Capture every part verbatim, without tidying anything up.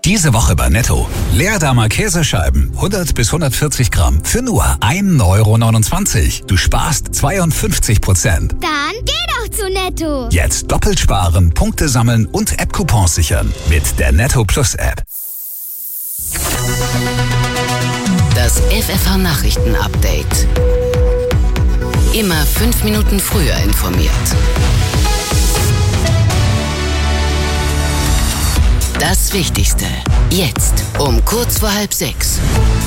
Diese Woche bei Netto. Leerdamer Käsescheiben, hundert bis hundertvierzig Gramm, für nur ein Euro neunundzwanzig. Du sparst zweiundfünfzig Prozent. Dann geh doch zu Netto. Jetzt doppelt sparen, Punkte sammeln und App-Coupons sichern. Mit der Netto Plus App. Das F F H-Nachrichten-Update. Immer fünf Minuten früher informiert. Das Wichtigste. Jetzt um kurz vor halb sechs.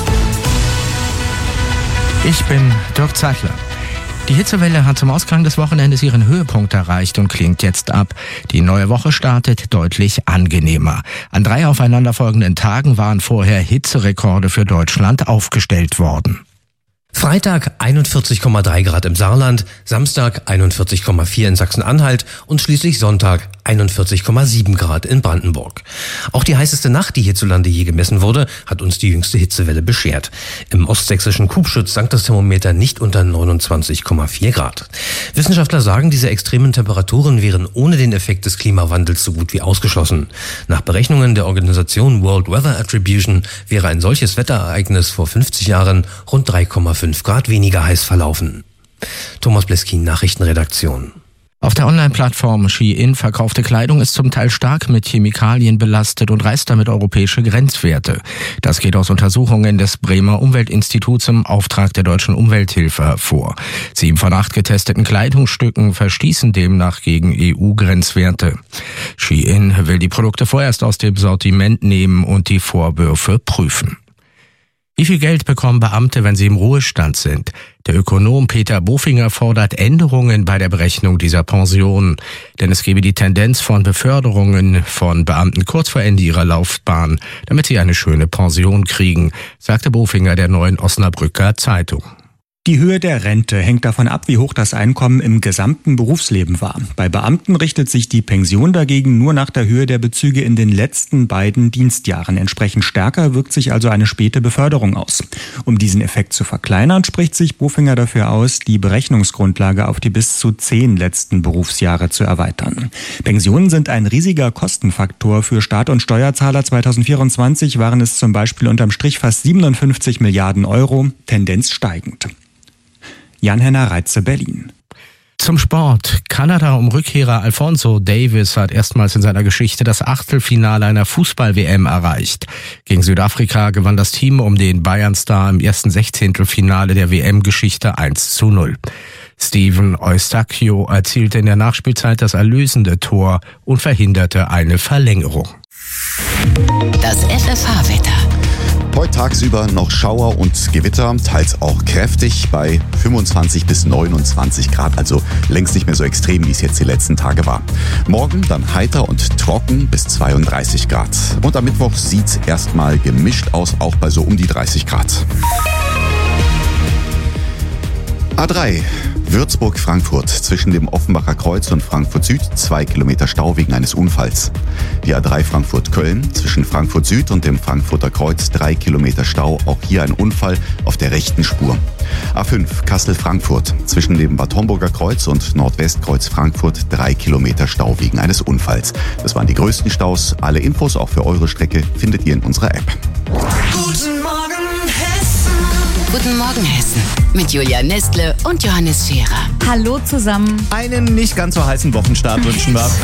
Ich bin Dirk Zeitler. Die Hitzewelle hat zum Ausgang des Wochenendes ihren Höhepunkt erreicht und klingt jetzt ab. Die neue Woche startet deutlich angenehmer. An drei aufeinanderfolgenden Tagen waren vorher Hitzerekorde für Deutschland aufgestellt worden. Freitag einundvierzig Komma drei Grad im Saarland, Samstag einundvierzig Komma vier in Sachsen-Anhalt und schließlich Sonntag einundvierzig Komma sieben Grad in Brandenburg. Auch die heißeste Nacht, die hierzulande je gemessen wurde, hat uns die jüngste Hitzewelle beschert. Im ostsächsischen Kubschütz sank das Thermometer nicht unter neunundzwanzig Komma vier Grad. Wissenschaftler sagen, diese extremen Temperaturen wären ohne den Effekt des Klimawandels so gut wie ausgeschlossen. Nach Berechnungen der Organisation World Weather Attribution wäre ein solches Wetterereignis vor fünfzig Jahren rund drei Komma fünf Grad weniger heiß verlaufen. Thomas Bleskin, Nachrichtenredaktion. Auf der Online-Plattform Shein verkaufte Kleidung ist zum Teil stark mit Chemikalien belastet und reißt damit europäische Grenzwerte. Das geht aus Untersuchungen des Bremer Umweltinstituts im Auftrag der Deutschen Umwelthilfe hervor. Sieben von acht getesteten Kleidungsstücken verstießen demnach gegen E U-Grenzwerte. Shein will die Produkte vorerst aus dem Sortiment nehmen und die Vorwürfe prüfen. Wie viel Geld bekommen Beamte, wenn sie im Ruhestand sind? Der Ökonom Peter Bofinger fordert Änderungen bei der Berechnung dieser Pension. Denn es gebe die Tendenz von Beförderungen von Beamten kurz vor Ende ihrer Laufbahn, damit sie eine schöne Pension kriegen, sagte Bofinger der Neuen Osnabrücker Zeitung. Die Höhe der Rente hängt davon ab, wie hoch das Einkommen im gesamten Berufsleben war. Bei Beamten richtet sich die Pension dagegen nur nach der Höhe der Bezüge in den letzten beiden Dienstjahren. Entsprechend stärker wirkt sich also eine späte Beförderung aus. Um diesen Effekt zu verkleinern, spricht sich Bofinger dafür aus, die Berechnungsgrundlage auf die bis zu zehn letzten Berufsjahre zu erweitern. Pensionen sind ein riesiger Kostenfaktor für Staat und Steuerzahler. zweitausendvierundzwanzig waren es zum Beispiel unterm Strich fast siebenundfünfzig Milliarden Euro, Tendenz steigend. Jan-Henner Reitze, Berlin. Zum Sport. Kanada um Rückkehrer Alphonso Davies hat erstmals in seiner Geschichte das Achtelfinale einer Fußball-W M erreicht. Gegen Südafrika gewann das Team um den Bayern-Star im ersten Sechzehntelfinale der W M-Geschichte eins zu null. Steven Eustáquio erzielte in der Nachspielzeit das erlösende Tor und verhinderte eine Verlängerung. Das F F H-Wetter. Heute tagsüber noch Schauer und Gewitter, teils auch kräftig bei fünfundzwanzig bis neunundzwanzig Grad, also längst nicht mehr so extrem, wie es jetzt die letzten Tage war. Morgen dann heiter und trocken bis zweiunddreißig Grad. Und am Mittwoch sieht's erstmal gemischt aus, auch bei so um die dreißig Grad. A drei, Würzburg-Frankfurt, zwischen dem Offenbacher Kreuz und Frankfurt Süd, zwei Kilometer Stau wegen eines Unfalls. Die A drei Frankfurt-Köln, zwischen Frankfurt Süd und dem Frankfurter Kreuz, drei Kilometer Stau, auch hier ein Unfall auf der rechten Spur. A fünf, Kassel-Frankfurt, zwischen dem Bad Homburger Kreuz und Nordwestkreuz Frankfurt, drei Kilometer Stau wegen eines Unfalls. Das waren die größten Staus. Alle Infos auch für eure Strecke findet ihr in unserer App. Guten Morgen, Hessen. Guten Morgen, Hessen. Mit Julia Nestle und Johannes Scherer. Hallo zusammen. Einen nicht ganz so heißen Wochenstart wünschen wir.